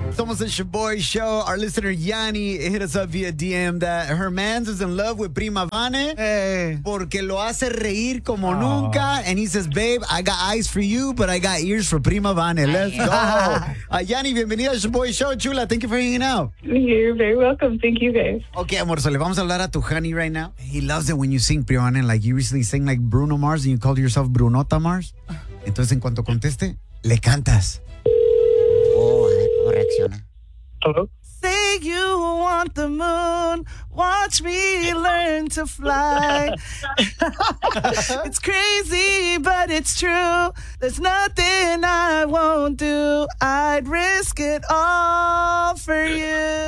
Somos el Shaboy Show. Our listener Yanni hit us up via DM that her man's is in love with Prima Vane porque lo hace reír como nunca. And he says, babe, I got eyes for you, but I got ears for Prima Vane. Let's go. Yanni, bienvenida al Shaboy Show, chula. Thank you for hanging out. You're very welcome. Thank you, guys. Okay, amor, so le vamos a hablar a tu honey right now. He loves it when you sing Prima Vane. Like you recently sang like Bruno Mars and you called yourself Brunota Mars. Entonces, en cuanto conteste, le cantas. Oh, a ver cómo reacciona. Hello? Say you want the moon, watch me learn to fly. It's crazy, but it's true. There's nothing I won't do. I'd risk it all for you.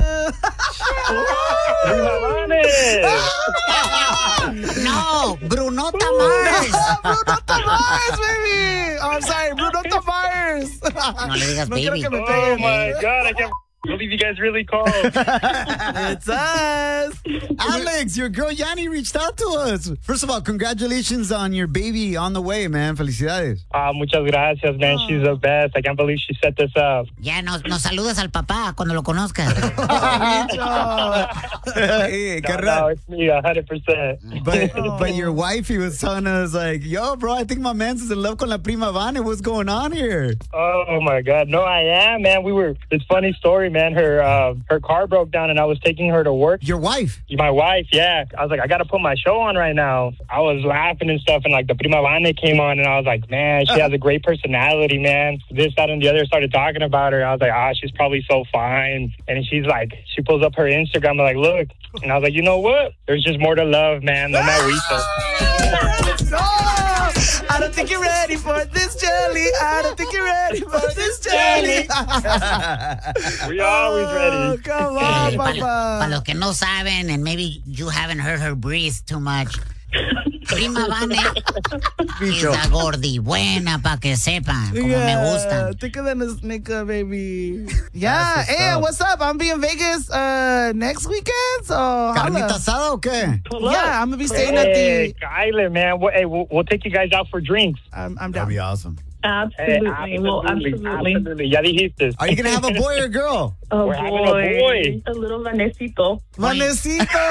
No, Brunota Mars. Brunota Mars, baby. Oh, I'm sorry, Brunota Mars. No le digas No baby. quiero que me Oh, peguen. my God. I can't believe you guys really called. It's us. Alex, your girl Yanni reached out to us. First of all, congratulations on your baby on the way, man. Felicidades. Muchas gracias, man. She's the best. I can't believe she set this up. Ya nos saludas al papá cuando lo conozcas. Hey, qué No, raro. it's me, 100%. But your wife, he was telling us like, yo, bro, I think my man's is in love con la Prima Vane. What's going on here? Oh, my God. No, I am, man. It's funny story, man. Her car broke down and I was taking her to work. Your wife? My wife, yeah. I was like, I got to put my show on right now. I was laughing and stuff, and like the Prima Vane came on, and I was like, man, she has a great personality, man. This, that, and the other started talking about her. I was like, she's probably so fine. And she's like, she pulls up her Instagram, I'm like, look. And I was like, you know what? There's just more to love, man. No matter I don't think you're ready for this jelly. I don't think you're ready for this jelly. We always ready. Come on, Para papa. los que no saben, and maybe you haven't heard her breathe too much, Prima Vane es la gordi buena, pa' que sepan, como me gustan. Think of that as nigga, baby. Yeah. Hey, what's up? I'm being Vegas next weekend, so ¿Carnita holla. asada o qué? Yeah, I'm gonna be staying at Hey, the. Kyler, man. We'll take you guys out for drinks. I'm That'd down. be awesome. Hey, absolutely. Ya dijiste. Are you going to have a boy or girl? Oh, we're having a boy. A little Vanesito. Vanessito.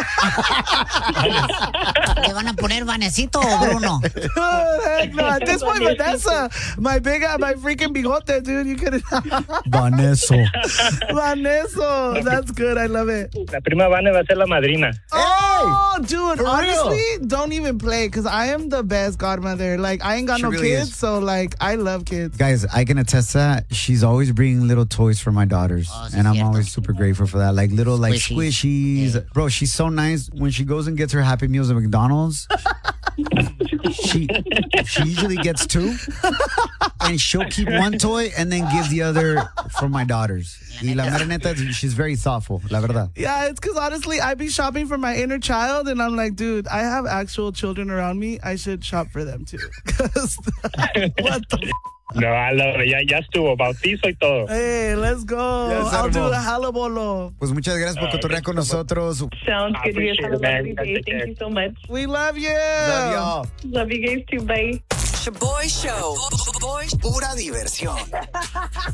¿Le van a poner Vanecito o Bruno? Oh, heck no. At this point, Vanessa, my freaking bigote, dude. You could. Vanessa. Vanessa. That's good. I love it. La Prima Vane va a ser la madrina. Oh, dude, for honestly, don't even play because I am the best godmother. Like, I ain't got She no really kids, is. so, like, I love kids. Guys, I can attest to that. She's always bringing little toys for my daughters. Oh, sí, And I'm cierto. always super grateful for that. Like little like Squishies. squishies. Bro, she's so nice. When she goes and gets her Happy Meals at McDonald's, she usually gets two. And she'll keep one toy and then give the other for my daughters. Y la mera neta, she's very thoughtful, la verdad. Yeah, it's because honestly, I be shopping for my inner child, and I'm like, dude, I have actual children around me. I should shop for them too. 'Cause what the No, I love it. Ya estuvo. Bautizo y todo. Hey, let's go. Yes, I'll do hermano. a halabolo. Pues muchas gracias por cotorrear con nosotros. Sounds I good. You guys appreciate have a it, man. lovely day. Take care. Thank you so much. We love you. Love y'all. Love you guys too. Bye. Shaboy Show. Pura diversión.